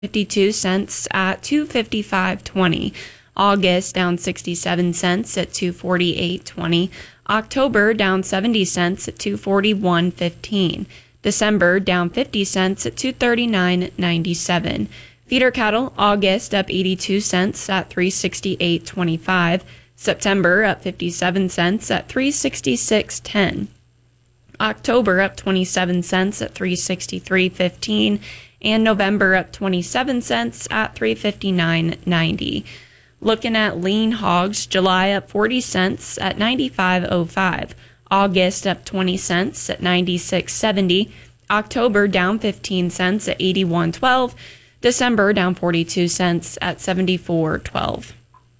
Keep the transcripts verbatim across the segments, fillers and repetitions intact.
fifty-two cents at two fifty-five twenty. August down sixty-seven cents at two forty-eight twenty. October down seventy cents at two forty-one fifteen. December down fifty cents at two thirty-nine ninety-seven. Feeder cattle, August up eighty-two cents at three sixty-eight twenty-five. September up fifty-seven cents at three sixty-six ten. October up twenty-seven cents at three sixty-three fifteen. And November up twenty-seven cents at three fifty-nine ninety. Looking at lean hogs, July up forty cents at ninety-five oh five. August up twenty cents at ninety-six seventy. October down fifteen cents at eighty-one twelve. December down forty-two cents at seventy-four twelve.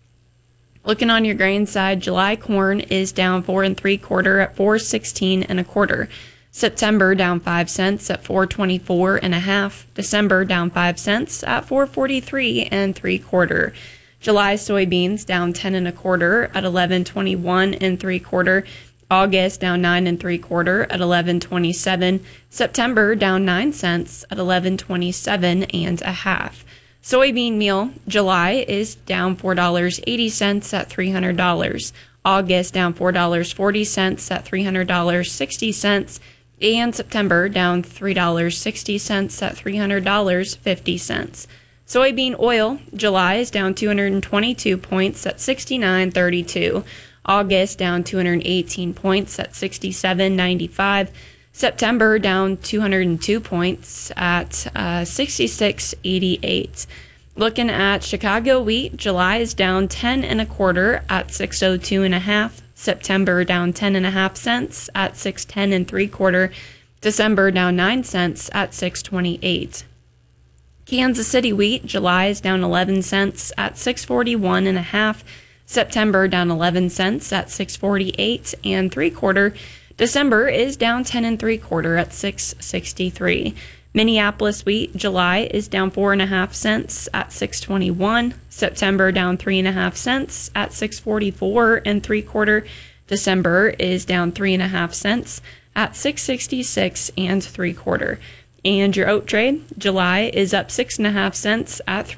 Looking on your grain side, July corn is down four and three quarter at four sixteen and a quarter. September down five cents at four twenty-four and a half. December down five cents at four forty-three and three quarter. July soybeans down ten and a quarter at eleven twenty-one and three quarter. August down nine and three quarter at eleven twenty-seven. September down nine cents at eleven twenty-seven and a half. Soybean meal, July is down four dollars and eighty cents at three hundred dollars. August down four dollars and forty cents at three hundred dollars and sixty cents. And September down three dollars and sixty cents at three hundred dollars and fifty cents. Soybean oil, July is down two hundred twenty-two points at sixty-nine thirty-two. August down two hundred eighteen points at sixty-seven ninety-five. September down two hundred two points at uh, sixty-six eighty-eight. Looking at Chicago wheat, July is down ten and a quarter at six oh two and a half. September down ten and a half cents at six ten and three quarter. December down nine cents at six twenty-eight. Kansas City wheat, July is down eleven cents at six forty-one and a half. September down eleven cents at six forty-eight and three quarter. December is down ten and three quarter at six sixty-three. Minneapolis wheat, July is down four and a half cents at six twenty-one. September down three and a half cents at six forty-four and three quarter. December is down three and a half cents at six sixty-six and three quarter. And your oat trade, July is up six and a half cents at